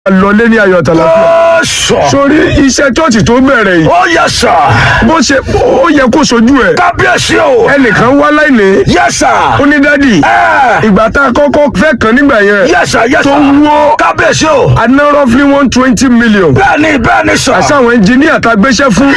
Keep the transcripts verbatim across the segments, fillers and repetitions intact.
lọlé ní ayọ̀ àtàlàfíà. Sórí iṣẹ́ chọ́ọ̀chì tó bẹ̀rẹ̀ yìí. Ó yẹ sà. Bó ṣe ó yẹ kó sojú ẹ̀. Kábíyèsí o. Ẹnìkan wá láìní. Yes sir. Ó ní dádì. Ìgbà tá a kọ́kọ́ fẹ́ kàn nígbà yẹn. Yes sir, yes sir. Tó wó. Kábíyèsí o. A ná roughly one twenty million. Bẹ́ẹ̀ni bẹ́ẹ̀ni sà. Àṣà àwọn ẹnjìníà tá a gbéṣẹ́ fún.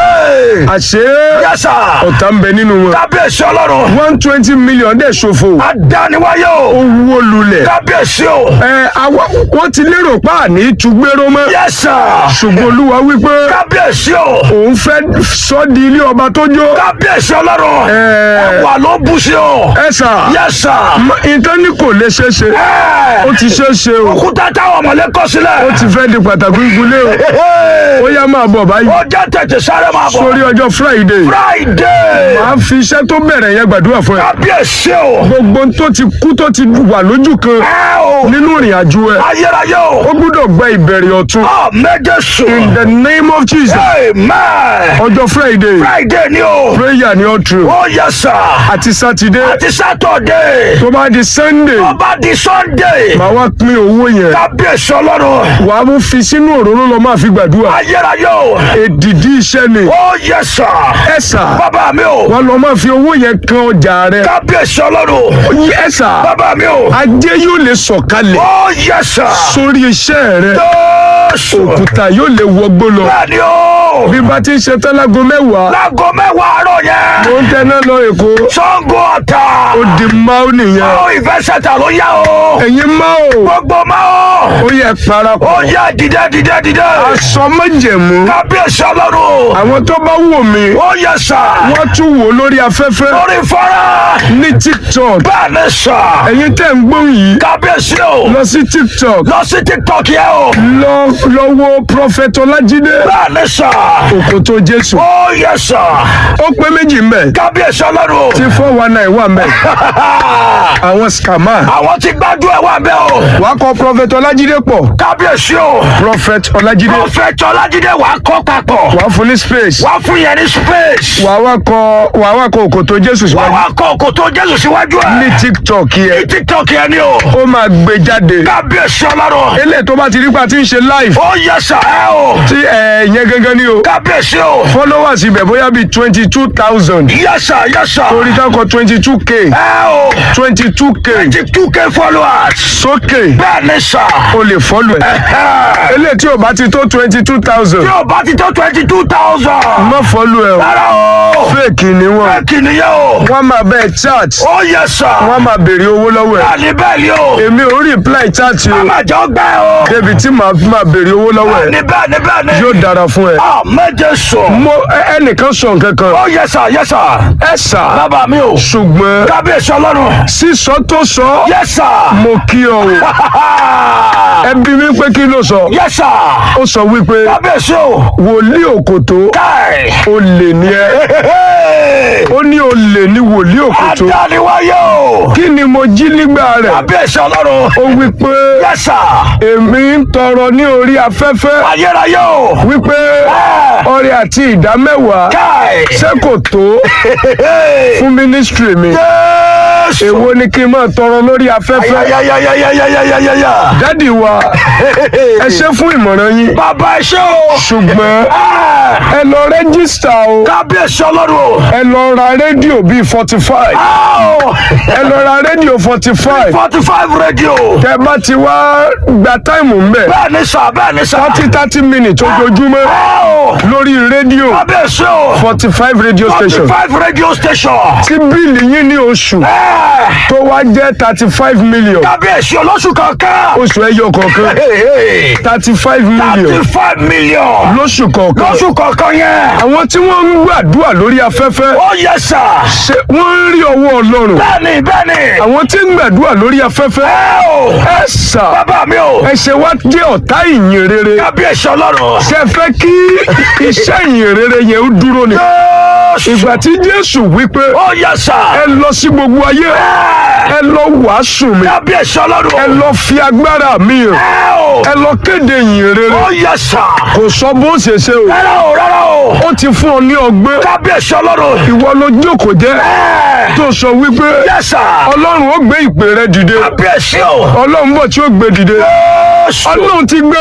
Àṣé. Yes sir. Ọ̀tá ń bẹ nínú wọn. Kábíyèsí Ọlọ́run. one twenty million dẹ̀ ṣòfò. Adániwáyé o. Ó wó lulẹ̀. Kábíyèsí o. Ẹ àwọn wọ́n ti lérò pa àní túgbéró mọ́. Yes sir. Ṣùgbọ́n Olúwa wípé. Kábíyèsí o. Òun fẹ́ sọ di ilé ọba tó jó. Kábíyèsí Ọlọ́run. Ẹ Ẹ̀wà ló bù sí o. ẹ sà. Yes sir. Ìtàn ní kò lè ṣe é ṣe. Ó ti ṣe é ṣe o. Òkúta táwọn ọmọlé kọ sílẹ̀. Ó ti fẹ́ di pàtàkì ìgúnlé o. Ó yá máa bọ̀ báyìí. Ó jẹ́ tètè sáré máa bọ̀. Sórí ọjọ́ Friday. Friday. Màá fi iṣẹ́ tó bẹ̀rẹ̀ yẹn gbàdúrà fún ẹ. Kábíyèsí o. Gbogbo tó ti kú tó ti wà lójú kan Ẹ o. nínú ìrìn àjò ẹ. Ayérayé o. Ó gbúdọ̀ gba ìbẹ̀rẹ̀ ọ̀tun. Ọ méje sùn. In the name of Jesus. Amen. Ọjọ́ Friday. Friday ni o. Prayer ni all true. Ó yẹ sà. Àti Saturday. Àti Saturday. Tó bá di Sunday. Tó bá di Sunday. Màá wá pín owó yẹn. Kábíyèsí Ọlọ́run. Wàá mú fi sínú òróró lọ máa fi gbàdúrà. Ayérayé o. Èdìdí iṣẹ́ ni. Ó yẹ sà. Ẹ sà. Bàbá mi o. Wọ́n lọ máa fi owó yẹn kan ọjà rẹ. Kábíyèsí Ọlọ́run. Ẹ sà. Bàbá mi o. Ajé yóò lè sọ̀kalẹ̀. Ó yẹ sà. Sórí iṣẹ́ rẹ. Jésù. Òkúta yóò lè wọgbó lọ. Bẹ́ẹ̀ni o. Bí bá ti ń ṣe tán lágo mẹ́wàá. Láago mẹ́wàá àárọ̀ yẹn. Mo ń tẹná lọ Èkó. Ṣàngó Ọ̀tà. Ó di máa nìyẹn. Ó ìfẹ́ ṣẹ̀tà ló yá o. Ẹ̀yin máa o. Gbogbo máa o. Ó yẹ parapọ̀. Ó yẹ dìde dìde dìde. Aṣọ májẹ̀mú. Kábíyèsí Ọlọ́run. Àwọn tó bá wò mí. Ó yẹ sà. Wọ́n tún wò lórí afẹ́fẹ́. Lórí fọ́nrán. Ní TikTok. Bẹ́ẹ̀ni sà. Ẹ̀yin tẹ̀ ń gbóhùn yìí. Kábíyèsí o. Lọ sí TikTok. Lọ sí TikTok yẹn o. Lọ lọ wo Prophet Ọlájídé. Bẹ́ẹ̀ni sà. Òkòtó Jésù. Ó yẹ sà. Ó pé méjì mbẹ̀. Kábíyèsí Ọlọ́run. Tí four one nine wà mbẹ̀. Àwọn scammer. Àwọn tí gbájú ẹ̀ wà bẹ́ẹ̀ o. Wàá kọ Prophet Ọlájídé pọ̀. Kábíyèsí o. Prophet Ọlájídé. Prophet Ọlájídé wà kọ́ papọ̀. Wàá fún ní space. Wà fún yẹn ní space. Wàá wá kọ wàá wá kọ Òkòtó Jésù Wà síwájú. wá kọ́ òkòtó Jésù síwájú ẹ̀. Ní TikTok Ní yẹn. TikTok yẹn ni o. Ó máa gbé jáde. Kábíyèsí Ọlọ́run. Eléyìí tó bá ti rí pa tí ń ṣe live. Ó yẹ sà ẹ́ o. Tí ẹ̀ yẹn gangan ni o. Kábíyèsí o. Followers ibẹ̀ bóyá bíi twenty two thousand. Yẹ sà yẹ sà. Torí tá kọ twenty two k. Ẹ o. twenty two k. Twenty two K followers. Sókè. Bẹ́ẹ̀ni sà. O lè follow ẹ̀. Ẹ̀hẹ́. Eléyìí tí o bá ti tó twenty two thousand. Tí o bá ti tó twenty two thousand. Má follow ẹ̀ o. Rárá o. Fake ni wọ́n. Bẹ́ẹ̀kì nìyẹn o. Wọ́n máa bẹ́ẹ̀ chat. Ó yẹ sà. Wọ́n máa béèrè owó lọ́wọ́ ẹ̀. Bẹ́ẹ̀ni bẹ́ẹ̀ni o. Èmi ò reply chat o. Àmàjọ gbẹ́ o. Débi tí màá fi máa béèrè owó lọ́wọ́ ẹ̀. Bẹ́ẹ̀ni bẹ́ẹ̀ni bẹ́ẹ̀ni. Yóò dára fún ẹ. Ah méje sùn. Mo ẹ- ẹnìkan sọ nǹkan kan. Ó yẹ sà yẹ sà. Ẹ sà. Bàbá mi o. Ṣùgbọ́n Kábíyèsí Ọlọ́run. sísọ tó sọ. Yẹ sà. Mo kí ọ o. Ẹ bi mí pé kí ló sọ. Yẹ sà. Ó sọ wípé Kábíyèsí o. wòlíì Òkòtó Káì. olè ni ẹ. Ó ní olè ní wòlíì Òkòtó. Adániwáyé o. Kí ni mo jí nígbà rẹ̀? Kábíyèsí Ọlọ́run. Ó wípé Yẹ sà. èmi ń tọrọ ní orí afẹ́fẹ́ Ayérayé o. wípé ọrẹ àti ìdá mẹ́wàá Káì. ṣé kò tó fún mínísítírì mi. Jésù. Èwo ni kí n máa tọrọ lórí afẹ́fẹ́? Ayayayayayayayaya. Dádì wa ẹ ṣé fún ìmọ̀ràn yín. Bàbá ẹ ṣé o. Ṣùgbọ́n Ah. ẹ lọ rẹ́gísítà o. Kábíyèsí Ọlọ́run o. Ẹ lọ ra rédíò bíi forty five. Ah. Ẹ lọ ra rédíò forty five. Forty five radio. Tẹ bá ti wá gba táìmù mbẹ. Bẹ́ẹ̀ni sà bẹ́ẹ̀ni sà. Thirty thirty minutes ojoojúmọ́ Ah. lórí rédíò Kábíyèsí o. forty five radio Forty station. five radio station. Tí bíìlì yín ní oṣù Eh. tó wá jẹ́ thirty five million. Kábíyèsí olóṣù kankan. Oṣù ẹyọ kọ̀ọ̀kan thirty five million Thirty five million. lóṣù kọ̀ọ̀kan. Lóṣù kankan yẹn. Àwọn tí wọ́n ń gbàdúrà lórí afẹ́fẹ́ Ó yẹ sà. ṣe wọ́n ń rí ọwọ́ Ọlọ́run. Bẹ́ẹ̀ni bẹ́ẹ̀ni. Àwọn tí ń gbàdúrà lórí afẹ́fẹ́ Ẹ o. ẹ sà Bàbá mi o. ẹ ṣe wá jẹ́ ọ̀tá ìyìn rere. Kábíyèsí Ọlọ́run. Ṣé ẹ fẹ́ kí iṣẹ́ ìyìn rere yẹn ó dúró ni? Jésù. Ìgbà tí Jésù wípé Ó yẹ sà. ẹ lọ sí gbogbo ayé Eh. ẹ lọ wàásù mi Kábíyèsí ẹ Ọlọ́run. lọ fi agbára mi hàn Ẹ o. ẹ lọ kéde ìyìn rere. Ó yẹ sà. Kò sọ bó ṣe ṣe o. Rárá o rárá o. Ó ti fún ọ ní ọgbẹ́. Kábíyèsí Ọlọ́run. Ìwọ ló jókòó jẹ́ Ẹ. tó sọ wípé Yẹ sà. Ọlọ́run ó gbé ìpè rẹ dìde. Kábíyèsí o. Ọlọ́run bọ̀ tí ó gbé dìde. Jésù. ọlọ́run ti gbé